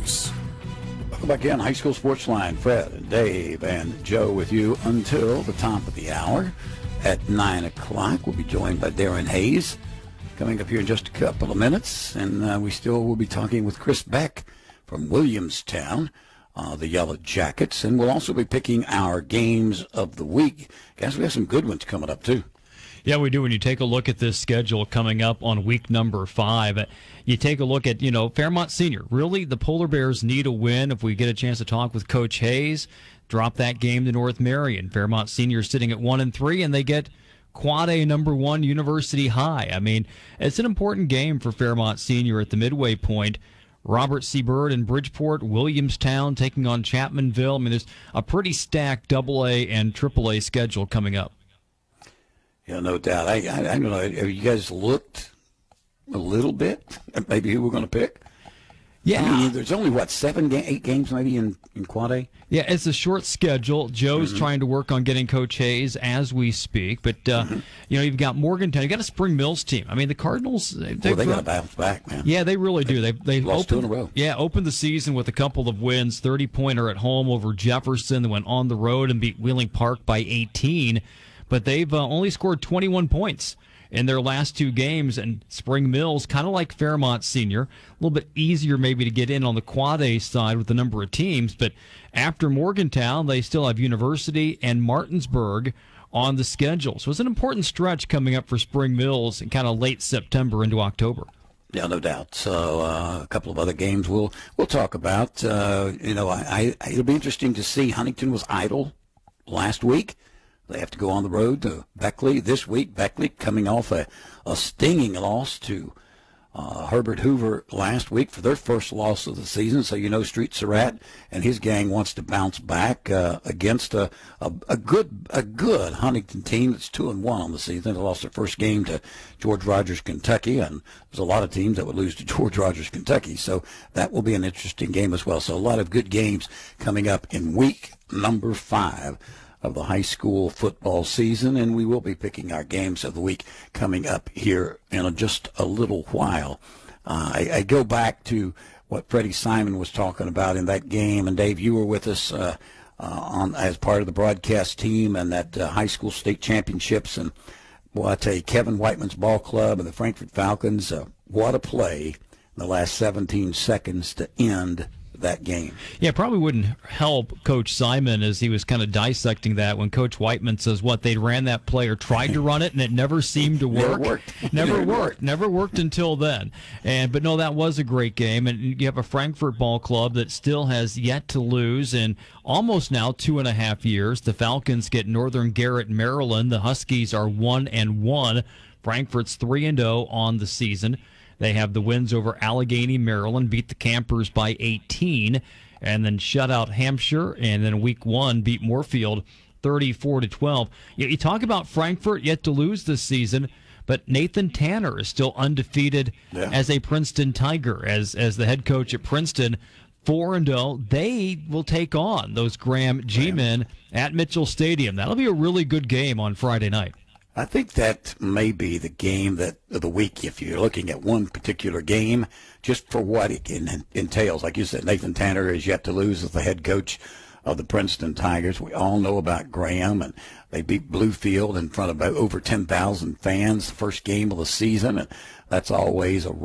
Sports. Welcome back in. High School Sports Line. Fred and Dave and Joe with you until the top of the hour at 9 o'clock. We'll be joined by Darren Hayes coming up here in just a couple of minutes. And we still will be talking with Chris Beck from Williamstown, the Yellow Jackets. And we'll also be picking our games of the week. Guys, we have some good ones coming up, too. Yeah, we do. When you take a look at this schedule coming up on week number 5, you take a look at, Fairmont Senior. Really, the Polar Bears need a win. If we get a chance to talk with Coach Hayes, drop that game to North Marion. Fairmont Senior sitting at 1-3, and they get Quad A number 1 University High. I mean, it's an important game for Fairmont Senior at the midway point. Robert C. Byrd in Bridgeport, Williamstown taking on Chapmanville. I mean, there's a pretty stacked AA and AAA schedule coming up. Yeah, no doubt. I don't know. Have you guys looked a little bit at maybe who we're going to pick? Yeah. I mean, there's only, 8 games maybe in Quad A? Yeah, it's a short schedule. Joe's trying to work on getting Coach Hayes as we speak. But, you've got Morgantown. You've got a Spring Mills team. I mean, the Cardinals. They got to bounce back, man. Yeah, they really do. They've lost 2 in a row. Yeah, opened the season with a couple of wins. 30-pointer at home over Jefferson. They went on the road and beat Wheeling Park by 18. But they've only scored 21 points in their last 2 games. And Spring Mills, kind of like Fairmont Senior, a little bit easier maybe to get in on the Quad A side with the number of teams. But after Morgantown, they still have University and Martinsburg on the schedule. So it's an important stretch coming up for Spring Mills in kind of late September into October. Yeah, no doubt. So a couple of other games we'll talk about. It'll be interesting to see. Huntington was idle last week. They have to go on the road to Beckley this week. Beckley coming off a stinging loss to Herbert Hoover last week for their first loss of the season. So, Street Surratt and his gang wants to bounce back against a good Huntington team that's 2-1 on the season. They lost their first game to George Rogers, Kentucky, and there's a lot of teams that would lose to George Rogers, Kentucky. So that will be an interesting game as well. So a lot of good games coming up in week number 5 of the high school football season, and we will be picking our games of the week coming up here in just a little while. I go back to what Freddie Simon was talking about in that game, and Dave, you were with us as part of the broadcast team and that high school state championships, and I tell you, Kevin Whiteman's ball club and the Frankfort Falcons, what a play in the last 17 seconds to end that game. Yeah, probably wouldn't help Coach Simon as he was kind of dissecting that when Coach Whiteman says they ran that play or tried to run it and it never seemed to work. Never worked until then. But no, that was a great game, and you have a Frankfort ball club that still has yet to lose in almost now 2.5 years. The Falcons get Northern Garrett, Maryland. The Huskies are 1-1. Frankfort's 3-0 on the season. They have the wins over Allegheny, Maryland, beat the Campers by 18, and then shut out Hampshire, and then week 1 beat Moorfield 34-12. You talk about Frankfort yet to lose this season, but Nathan Tanner is still undefeated as a Princeton Tiger, as the head coach at Princeton. 4-0. They will take on those Graham G-men at Mitchell Stadium. That'll be a really good game on Friday night. I think that may be the game of the week if you're looking at one particular game, just for what it entails. Like you said, Nathan Tanner is yet to lose as the head coach of the Princeton Tigers. We all know about Graham, and they beat Bluefield in front of over 10,000 fans the first game of the season, and that's always a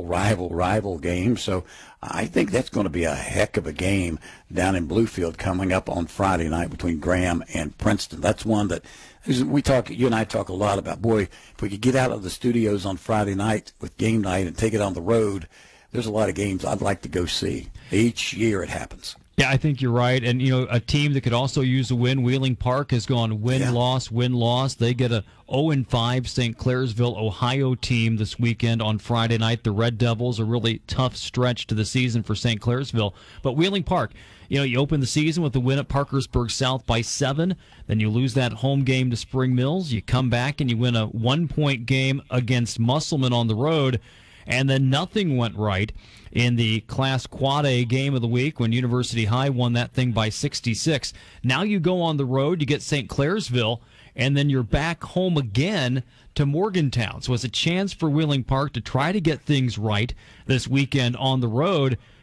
rival game. So I think that's going to be a heck of a game down in Bluefield coming up on Friday night between Graham and Princeton. That's one that you and I talk a lot about. Boy, if we could get out of the studios on Friday night with game night and take it on the road, there's a lot of games I'd like to go see. Each year it happens. Yeah, I think you're right. And, a team that could also use a win, Wheeling Park, has gone win-loss. They get a 0-5 St. Clairsville, Ohio team this weekend on Friday night. The Red Devils, a really tough stretch to the season for St. Clairsville. But Wheeling Park, you open the season with a win at Parkersburg South by 7. Then you lose that home game to Spring Mills. You come back and you win a 1-point game against Musselman on the road. And then nothing went right in the Class Quad A game of the week when University High won that thing by 66. Now you go on the road, you get St. Clairsville, and then you're back home again to Morgantown. So it's a chance for Wheeling Park to try to get things right this weekend on the road.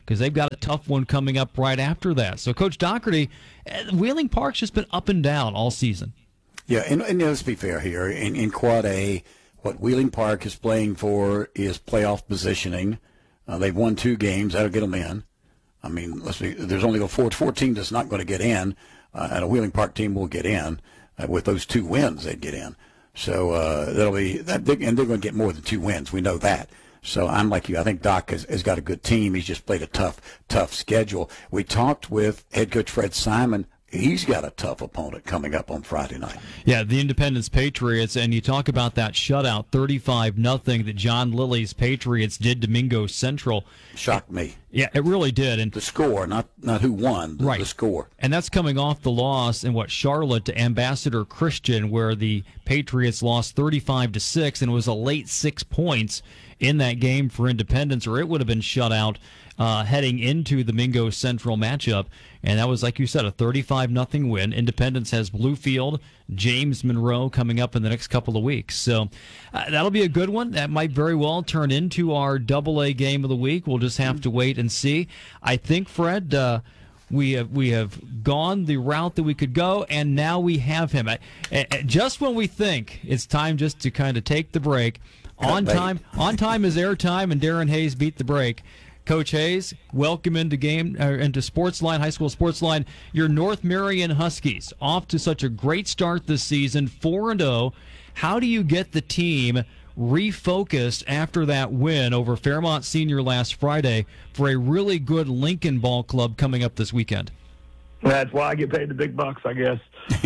because they've got a tough one coming up right after that. So, Coach Doherty, Wheeling Park's just been up and down all season. Yeah, and let's be fair here. In Quad A, what Wheeling Park is playing for is playoff positioning. They've won 2 games. That'll get them in. I mean, there's only 4 teams that's not going to get in, and a Wheeling Park team will get in. With those 2 wins, they'd get in. So that'll be that, and they're going to get more than 2 wins. We know that. So I'm like you. I think Doc has got a good team. He's just played a tough schedule. We talked with head coach Fred Simon. He's got a tough opponent coming up on Friday night. Yeah, the Independence Patriots, and you talk about that shutout, 35-0 that John Lilly's Patriots did to Mingo Central. Shocked me. Yeah, it really did. And the score, not who won, right. The score. And that's coming off the loss in Charlotte to Ambassador Christian, where the Patriots lost 35-6, and it was a late 6 points in that game for Independence, or it would have been shut out heading into the Mingo Central matchup. And that was, like you said, a 35-0 win. Independence has Bluefield, James Monroe coming up in the next couple of weeks. So that'll be a good one. That might very well turn into our AA game of the week. We'll just have to wait and see. I think, Fred, we have gone the route that we could go, and now we have him. Just when we think it's time just to kind of take the break, on time is airtime, and Darren Hayes beat the break. Coach Hayes, welcome into Sportsline, High School Sportsline. Your North Marion Huskies off to such a great start this season, 4-0. How do you get the team refocused after that win over Fairmont Senior last Friday for a really good Lincoln Ball Club coming up this weekend? That's why I get paid the big bucks, I guess.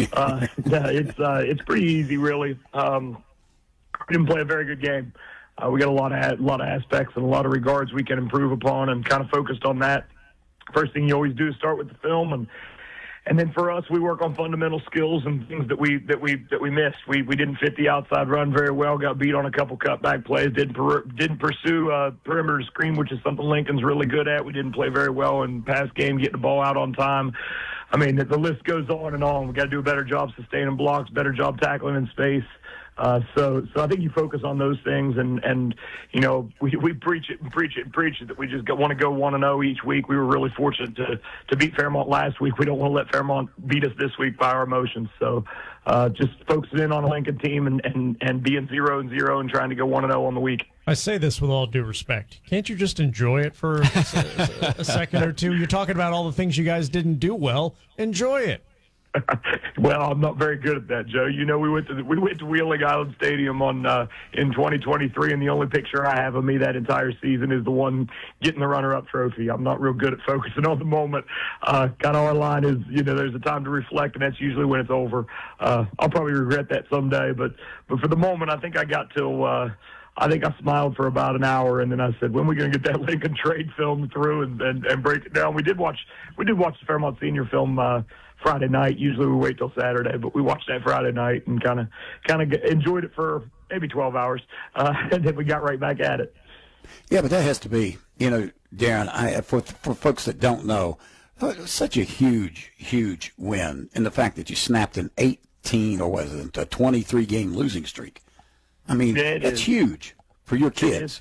It's pretty easy, really. We didn't play a very good game. We got a lot of aspects and a lot of regards we can improve upon, and kind of focused on that. First thing you always do is start with the film, and then for us, we work on fundamental skills and things that we missed. We didn't fit the outside run very well. Got beat on a couple cutback plays. Didn't pursue perimeter screen, which is something Lincoln's really good at. We didn't play very well in pass game, getting the ball out on time. I mean, the list goes on and on. We got to do a better job sustaining blocks, better job tackling in space. So I think you focus on those things, and you know, we preach it that we just want to go 1-0 each week. We were really fortunate to beat Fairmont last week. We don't want to let Fairmont beat us this week by our emotions. So just focusing in on a Lincoln team and being 0-0 and trying to go 1-0 on the week. I say this with all due respect. Can't you just enjoy it for a second or two? You're talking about all the things you guys didn't do well. Enjoy it. Well, I'm not very good at that, Joe. You know, we went to Wheeling Island Stadium in 2023, and the only picture I have of me that entire season is the one getting the runner-up trophy. I'm not real good at focusing on the moment. Kind of our line is, you know, there's a time to reflect, and that's usually when it's over. I'll probably regret that someday, but for the moment, I think I got till. I think I smiled for about an hour, and then I said, "When are we going to get that Lincoln trade film through and break it down?" We did watch the Fairmont Senior film Friday night. Usually we wait till Saturday, but we watched that Friday night and kind of enjoyed it for maybe 12 hours, and then we got right back at it. Yeah, but that has to be, you know, Darren. For folks that don't know, it was such a huge win, and the fact that you snapped an 18 or was it a 23 game losing streak. I mean, that's huge for your kids.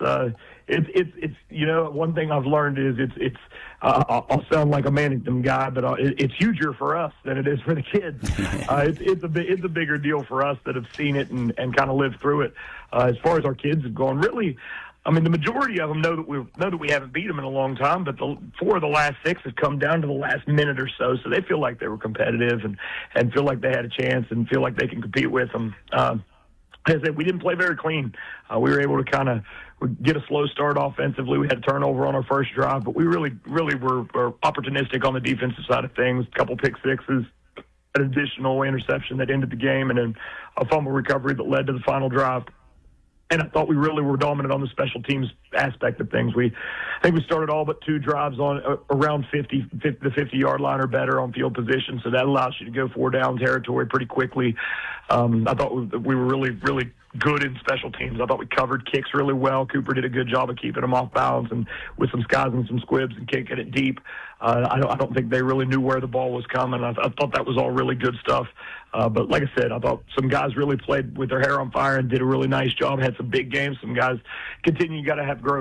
It's you know, one thing I've learned is it's I'll sound like a Mannington guy, but it's huger for us than it is for the kids. It's a bigger deal for us that have seen it and kind of lived through it. As far as our kids have gone, really, I mean, the majority of them know that we haven't beat them in a long time, but 4 of the last 6 have come down to the last minute or so they feel like they were competitive and feel like they had a chance and feel like they can compete with them. As I said, we didn't play very clean. We were able to kind of get a slow start offensively. We had a turnover on our first drive, but we really were opportunistic on the defensive side of things. A couple pick sixes, an additional interception that ended the game, and then a fumble recovery that led to the final drive. And I thought we really were dominant on the special teams aspect of things. I think we started all but 2 drives on around the 50-yard line or better on field position, so that allows you to go 4 down territory pretty quickly. I thought we were really good in special teams. I thought we covered kicks really well. Cooper did a good job of keeping them off bounds and with some skies and some squibs and kicking it deep. I don't think they really knew where the ball was coming. I thought that was all really good stuff. But like I said, I thought some guys really played with their hair on fire and did a really nice job, had some big games. Some guys continue, you got to have growth.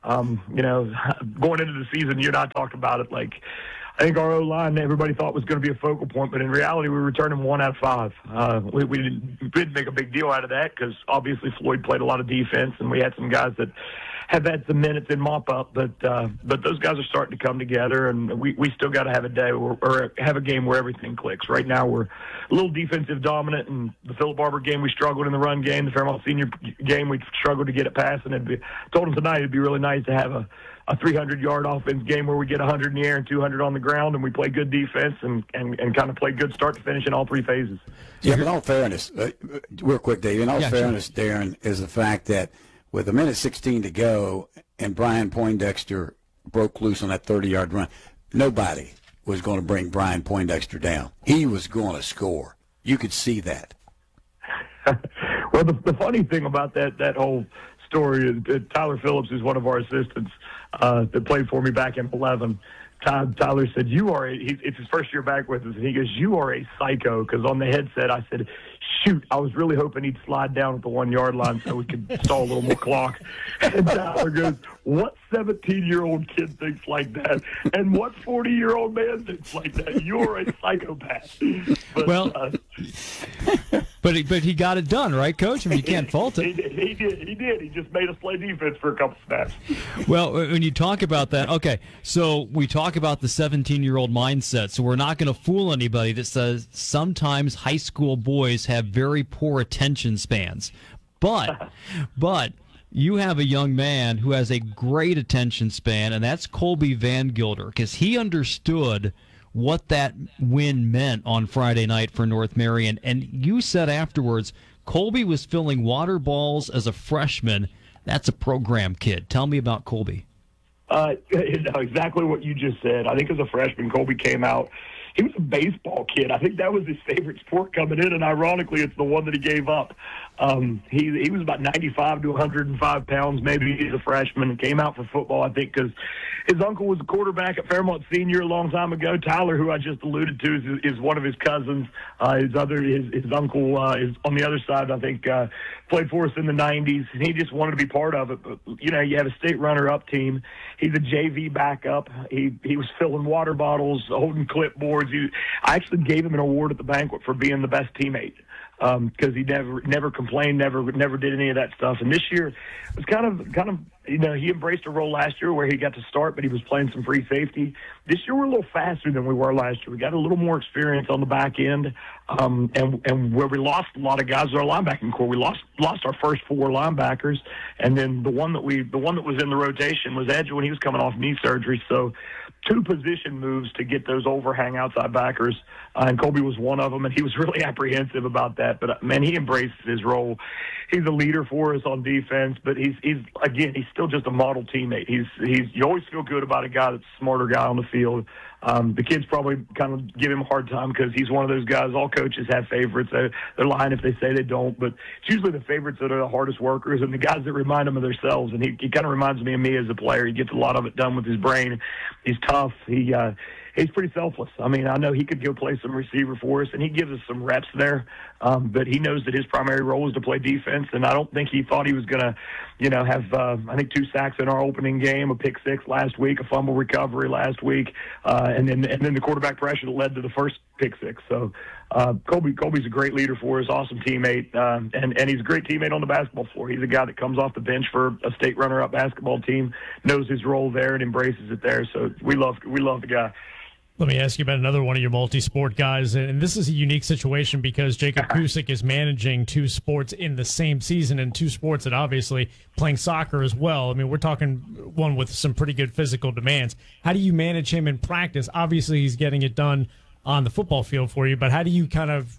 Going into the season, you and I talked about it. Like, I think our O-line, everybody thought was going to be a focal point, but in reality, we returned them 1 out of 5. We didn't make a big deal out of that because obviously Floyd played a lot of defense, and we had some guys that have had some minutes in mop-up, but those guys are starting to come together, and we still got to have a day or have a game where everything clicks. Right now, we're a little defensive dominant, and the Philip Barber game, we struggled in the run game. The Fairmont Senior game, we struggled to get it past, and told them tonight it'd be really nice to have a 300-yard offense game where we get 100 in the air and 200 on the ground, and we play good defense and kind of play good start to finish in all 3 phases. Yeah, but in all fairness, real quick, Dave, in all fairness, sure. Darren, is the fact that with 1:16 to go and Brian Poindexter broke loose on that 30-yard run, nobody was going to bring Brian Poindexter down. He was going to score. You could see that. Well, the funny thing about that whole story is that Tyler Phillips is one of our assistants that played for me back in 11. Tyler said, it's his first year back with us, and he goes, "You are a psycho," because on the headset I said, "Shoot, I was really hoping he'd slide down at the 1-yard line so we could stall a little more clock." And Tyler goes, "What 17-year-old kid thinks like that? And what 40-year-old man thinks like that? You're a psychopath." But, but he got it done, right, Coach? I mean, you can't fault it. He did. He just made us play defense for a couple snaps. Well, when you talk about that, okay, so we talk about the 17-year-old mindset, so we're not going to fool anybody that says sometimes high school boys have very poor attention spans. But you have a young man who has a great attention span, and that's Colby Van Gilder, because he understood what that win meant on Friday night for North Marion. And you said afterwards, Colby was filling water balls as a freshman. That's a program kid. Tell me about Colby. Exactly what you just said. I think as a freshman, Colby came out. He was a baseball kid. I think that was his favorite sport coming in, and ironically, it's the one that he gave up. He was about 95 to 105 pounds, maybe as a freshman, and came out for football, I think, because his uncle was a quarterback at Fairmont Senior a long time ago. Tyler, who I just alluded to, is one of his cousins. His uncle is on the other side, I think, played for us in the 90s, and he just wanted to be part of it. But, you have a state runner-up team. He's a JV backup. He was filling water bottles, holding clipboards. I actually gave him an award at the banquet for being the best teammate because he never complained, never did any of that stuff. And this year it was kind of he embraced a role last year where he got to start, but he was playing some free safety. This year we're a little faster than we were last year. We got a little more experience on the back end, and where we lost a lot of guys in our linebacking core. We lost our first 4 linebackers, and then the one that was in the rotation was Edge when he was coming off knee surgery. So 2 position moves to get those overhang outside backers, and Colby was one of them, and he was really apprehensive about that. But, man, he embraces his role. He's a leader for us on defense, but he's still just a model teammate. You always feel good about a guy that's a smarter guy on the field. The kids probably kind of give him a hard time because he's one of those guys. All coaches have favorites. They're lying if they say they don't, but it's usually the favorites that are the hardest workers and the guys that remind them of themselves. And he kind of reminds me of me as a player. He gets a lot of it done with his brain. He's tough. He's pretty selfless. I mean, I know he could go play some receiver for us, and he gives us some reps there. But he knows that his primary role is to play defense, and I don't think he thought he was going to, have, I think 2 sacks in our opening game, a pick 6 last week, a fumble recovery last week, and then the quarterback pressure that led to the first pick 6. So Colby's a great leader for us, awesome teammate, and he's a great teammate on the basketball floor. He's a guy that comes off the bench for a state runner-up basketball team, knows his role there, and embraces it there. So we love the guy. Let me ask you about another one of your multi-sport guys, and this is a unique situation because Jacob Kusick is managing 2 sports in the same season and 2 sports that obviously playing soccer as well. I mean, we're talking one with some pretty good physical demands. How do you manage him in practice? Obviously, he's getting it done on the football field for you, but how do you kind of,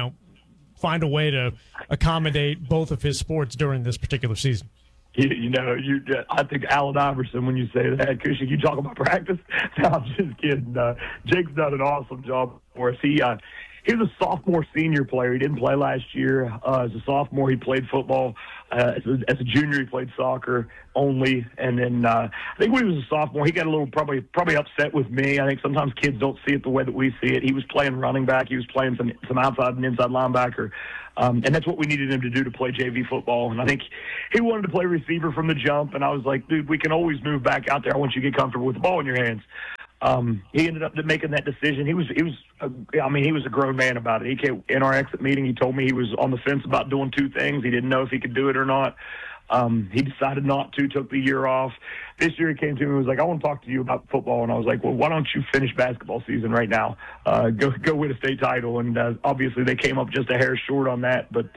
find a way to accommodate both of his sports during this particular season? I think Allen Iverson, when you say that, Kusick, you talk about practice. No, I'm just kidding. Jake's done an awesome job for us. he was a sophomore senior player. He didn't play last year. As a sophomore, he played football. As a junior, he played soccer only. And then I think when he was a sophomore, he got a little probably upset with me. I think sometimes kids don't see it the way that we see it. He was playing running back. He was playing some outside and inside linebacker. And that's what we needed him to do to play JV football. And I think he wanted to play receiver from the jump. And I was like, dude, we can always move back out there. I want you to get comfortable with the ball in your hands. He ended up making that decision. He was a grown man about it. He came in our exit meeting. He told me he was on the fence about doing two things. He didn't know if he could do it or not. He decided not to, took the year off. This year he came to me and was like, I want to talk to you about football. And I was like, well, why don't you finish basketball season right now? Go win a state title. And obviously they came up just a hair short on that. But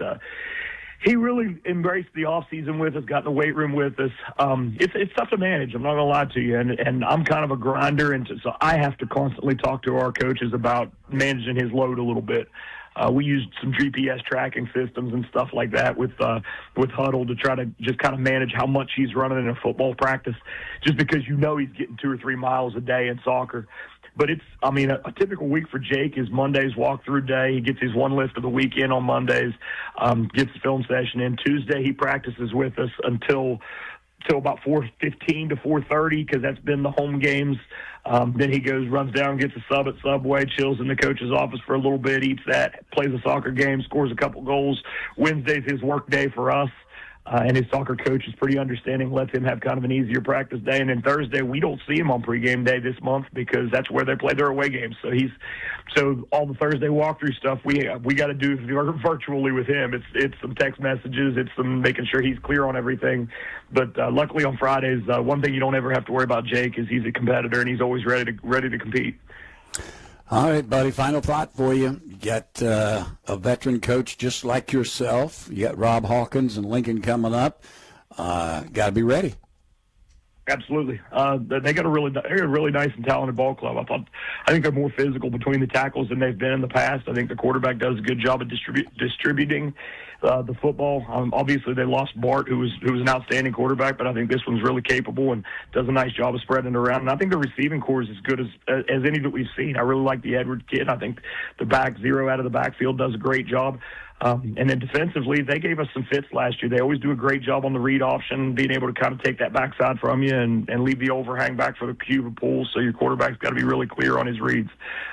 he really embraced the off season with us, got in the weight room with us. It's tough to manage. I'm not going to lie to you. And I'm kind of a grinder. And so I have to constantly talk to our coaches about managing his load a little bit. We used some GPS tracking systems and stuff like that with Huddle to try to just kind of manage how much he's running in a football practice, just because he's getting 2 or 3 miles a day in soccer. But a typical week for Jake is Monday's walkthrough day. He gets his one lift of the weekend on Mondays, gets the film session in. Tuesday he practices with us until about 4:15 to 4:30 because that's been the home games. Then he runs down, gets a sub at Subway, chills in the coach's office for a little bit, eats that, plays a soccer game, scores a couple goals. Wednesday's his work day for us. And his soccer coach is pretty understanding, lets him have kind of an easier practice day. And then Thursday, we don't see him on pregame day this month because that's where they play their away games. So all the Thursday walkthrough stuff we got to do virtually with him. It's some text messages, it's some making sure he's clear on everything. But luckily on Fridays, one thing you don't ever have to worry about Jake is he's a competitor and he's always ready to compete. All right, buddy, final thought for you. You got a veteran coach just like yourself. You got Rob Hawkins and Lincoln coming up. Got to be ready. Absolutely. They got a really nice and talented ball club. I think they're more physical between the tackles than they've been in the past. I think the quarterback does a good job of distributing the football. Obviously, they lost Bart, who was an outstanding quarterback, but I think this one's really capable and does a nice job of spreading it around. And I think the receiving core is as good as any that we've seen. I really like the Edwards kid. I think the back zero out of the backfield does a great job. And then defensively, they gave us some fits last year. They always do a great job on the read option, being able to kind of take that backside from you and leave the overhang back for the cube pull. So your quarterback's got to be really clear on his reads.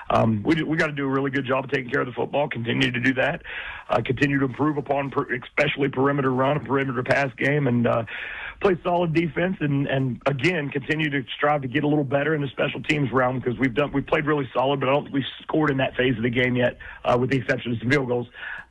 We got to do a really good job of taking care of the football, continue to do that, continue to improve upon especially perimeter run, perimeter pass game, and play solid defense, and again continue to strive to get a little better in the special teams realm because we've played really solid, but I don't think we've scored in that phase of the game yet, with the exception of some field goals.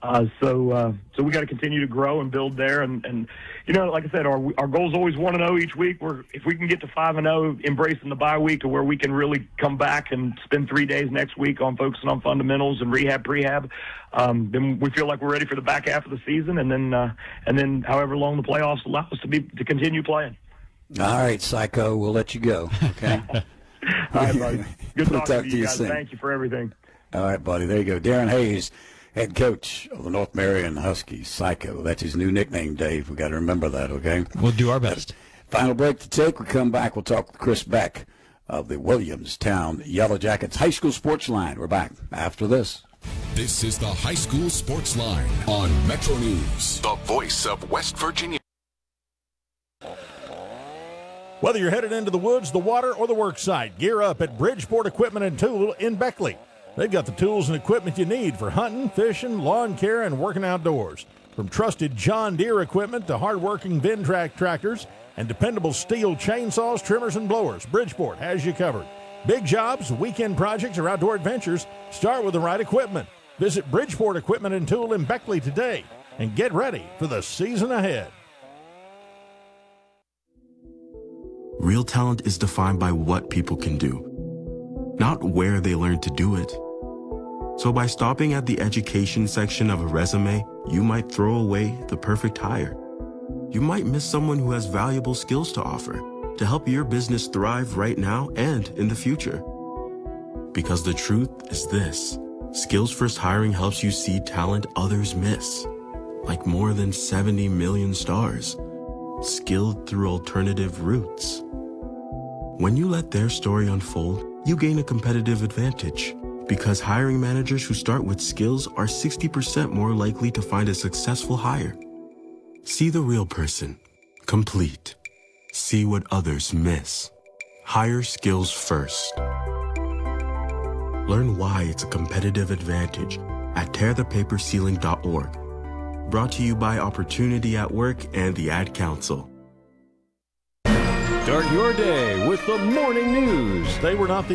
So we got to continue to grow and build there, and like I said, our goal is always 1-0 each week. If we can get to 5-0, embracing the bye week to where we can really come back and spend 3 days next week on focusing on fundamentals and prehab, then we feel like we're ready for the back half of the season, and then however long the playoffs allow us to continue playing. All right, Psycho, we'll let you go. Okay. All right, buddy. Good We'll talking to you guys. soon. Thank you for everything. All right, buddy. There you go. Darren Hayes, head coach of the North Marion Huskies. Psycho. That's his new nickname, Dave. We got to remember that, okay? We'll do our best. Final break to take. We come back. We'll talk with Chris Beck of the Williamstown Yellow Jackets High School Sports Line. We're back after this. This is the High School Sports Line on Metro News, the voice of West Virginia. Whether you're headed into the woods, the water, or the work site, gear up at Bridgeport Equipment and Tool in Beckley. They've got the tools and equipment you need for hunting, fishing, lawn care, and working outdoors. From trusted John Deere equipment to hard-working Ventrac tractors and dependable steel chainsaws, trimmers, and blowers, Bridgeport has you covered. Big jobs, weekend projects, or outdoor adventures, start with the right equipment. Visit Bridgeport Equipment and Tool in Beckley today and get ready for the season ahead. Real talent is defined by what people can do, not where they learn to do it. So by stopping at the education section of a resume, you might throw away the perfect hire. You might miss someone who has valuable skills to offer to help your business thrive right now and in the future. Because the truth is this: Skills First Hiring helps you see talent others miss, like more than 70 million stars, skilled through alternative routes. When you let their story unfold, you gain a competitive advantage Because hiring managers who start with skills are 60% more likely to find a successful hire. See the real person. Complete. See what others miss. Hire skills first. Learn why it's a competitive advantage at tearthepaperceiling.org. Brought to you by Opportunity at Work and the Ad Council. Start your day with the morning news. They were not the